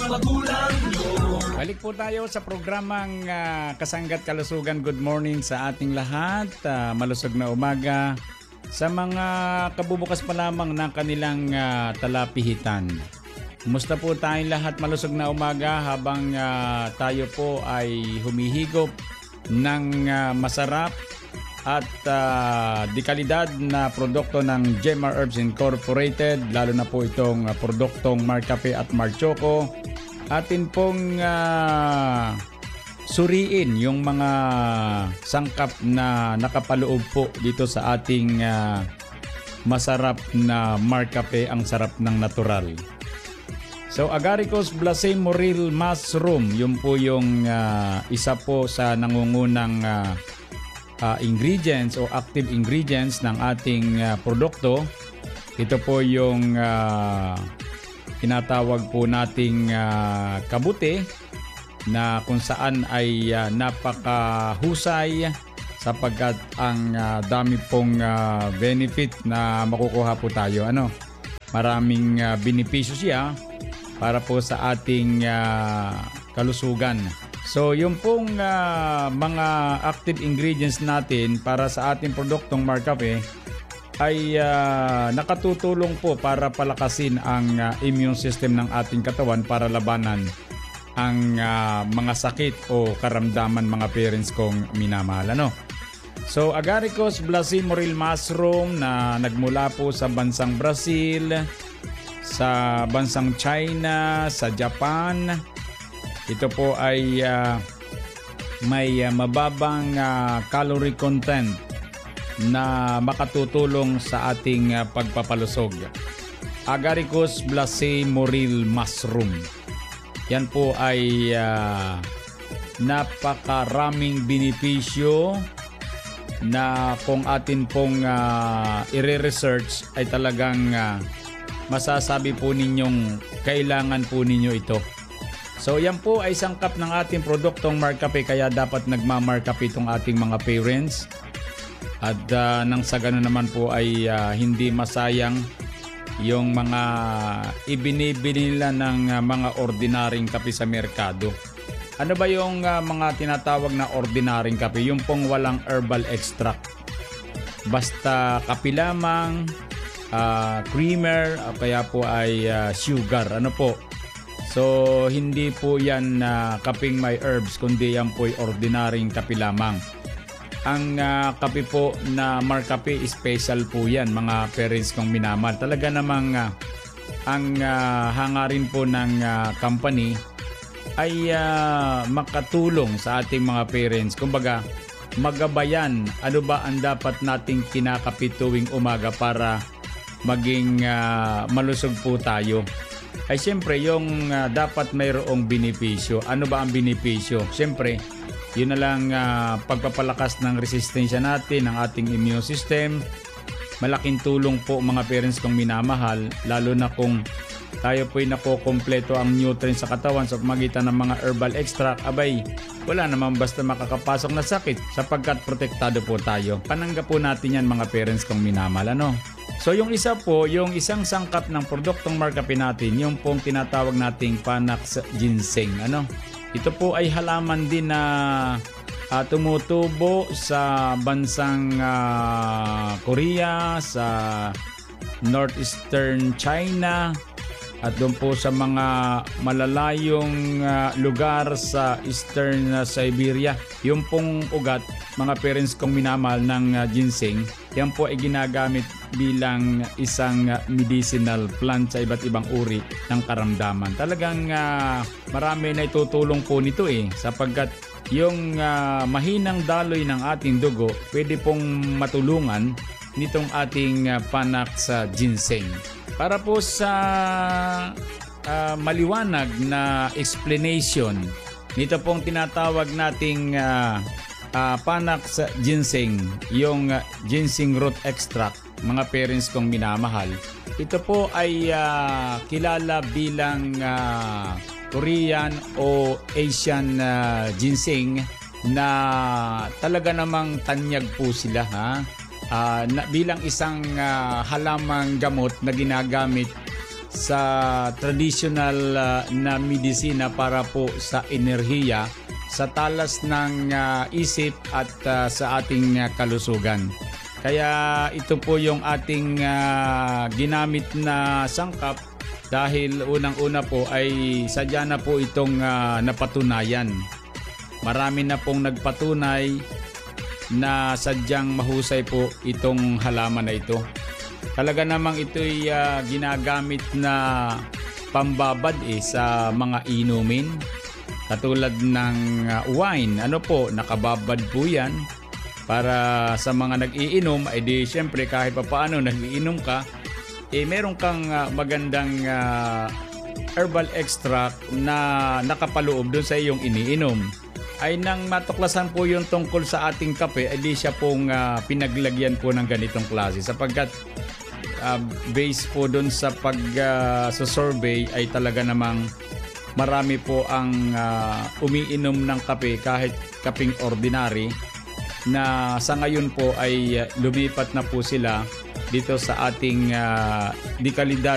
magulang nyo. Balik po tayo sa programang Kasanggat Kalusugan. Good morning sa ating lahat. Malusog na umaga sa mga kabubukas pa lamang ng kanilang talapihitan. Kumusta po tayong lahat? Malusog na umaga habang tayo po ay humihigop ng masarap at dekalidad na produkto ng Jemar Herbs Incorporated, lalo na po itong produktong Marcafe at Marchoco. Atin pong suriin yung mga sangkap na nakapaloob po dito sa ating masarap na Marcafe, ang sarap ng natural. So, Agaricus Blase Moril Mushroom, yun po yung isa po sa nangungunang ingredients o active ingredients ng ating produkto. Ito po yung tinatawag po nating kabuti na kung saan ay napakahusay sapagkat ang dami pong benefit na makukuha po tayo. Maraming benepisyo siya para po sa ating kalusugan. So, yung pong mga active ingredients natin para sa ating produktong Marcafe ay nakatutulong po para palakasin ang immune system ng ating katawan para labanan ang mga sakit o karamdaman, mga parents kong minamahal. So, Agaricus Blase Moril Mushroom na nagmula po sa bansang Brazil, sa bansang China, sa Japan. Ito po ay may mababang calorie content na makatutulong sa ating pagpapalusog. Agaricus Blase Moril Mushroom. Yan po ay napakaraming benepisyo na kung atin pong i-research ay talagang masasabi po ninyong kailangan po ninyo ito. So yan po ay sangkap ng ating produktong Marcafe, kaya dapat nagmamarcafe itong ating mga parents. At nang sa gano'n naman po ay hindi masayang yung mga ibinibili nila ng mga ordinaryong kape sa merkado. Ano ba yung mga tinatawag na ordinaryong kape? Yung pong walang herbal extract. Basta kape lamang, creamer, kaya po ay sugar. So, hindi po yan kapeng may herbs, kundi yan po ay ordinaryong kape lamang. Ang kape po na Marcafe, special po yan, mga parents kong minamahal. Talaga namang ang hangarin po ng company ay makatulong sa ating mga parents. Kumbaga, magabayan ano ba ang dapat nating kinakape tuwing umaga para maging malusog po tayo. Ay siyempre, yung dapat mayroong benepisyo. Ano ba ang benepisyo? Siyempre, yun na lang pagpapalakas ng resistensya natin, ng ating immune system. Malaking tulong po, mga parents kong minamahal, lalo na kung tayo po'y nakokompleto ang nutrients sa katawan sa pamagitan ng mga herbal extract. Abay, wala naman basta makakapasok na sakit sapagkat protektado po tayo. Pananggap po natin yan, mga parents kong minamahal. So yung isa po, yung isang sangkap ng produktong Marcafe natin, yung pong tinatawag nating Panax Ginseng. Ito po ay halaman din na tumutubo sa bansang Korea, sa northeastern China, at doon po sa mga malalayong lugar sa eastern Siberia. Yung pong ugat, mga parents kong minamahal, ng ginseng, yan po ay ginagamit bilang isang medicinal plant sa iba't ibang uri ng karamdaman. Talagang marami na itutulong po nito sapagkat yung mahinang daloy ng ating dugo pwede pong matulungan nitong ating Panax Ginseng. Para po sa maliwanag na explanation nito pong tinatawag nating Panax Ginseng, yung ginseng root extract, mga parents kong minamahal, ito po ay kilala bilang Korean o Asian ginseng na talaga namang tanyag po sila bilang isang halamang gamot na ginagamit sa traditional na medisina para po sa enerhiya, sa talas ng isip at sa ating kalusugan. Kaya ito po yung ating ginamit na sangkap dahil unang-una po ay sadya na po itong napatunayan. Marami na pong nagpatunay na sadyang mahusay po itong halaman na ito. Talaga namang ito'y ginagamit na pambabad sa mga inumin. Katulad ng wine, nakababad po yan. Para sa mga nag-iinom, ay di syempre kahit pa paano nag-iinom ka, meron kang magandang herbal extract na nakapaloob doon sa iyong iniinom. Ay nang matuklasan po yung tungkol sa ating kape, ay di siya pong pinaglagyan po ng ganitong klase. Sapagkat based po doon sa sa survey ay talaga namang marami po ang umiinom ng kape kahit kapeng ordinary, na sa ngayon po ay lumipat na po sila dito sa ating dekalidad